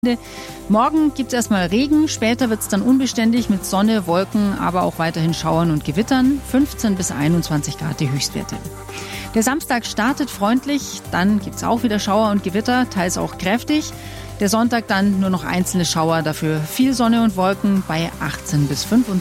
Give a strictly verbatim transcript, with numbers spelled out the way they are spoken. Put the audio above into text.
Morgen gibt es erstmal Regen, später wird es dann unbeständig mit Sonne, Wolken, aber auch weiterhin Schauern und Gewittern. fünfzehn bis einundzwanzig Grad die Höchstwerte. Der Samstag startet freundlich, dann gibt es auch wieder Schauer und Gewitter, teils auch kräftig. Der Sonntag dann nur noch einzelne Schauer, dafür viel Sonne und Wolken bei achtzehn bis fünfundzwanzig.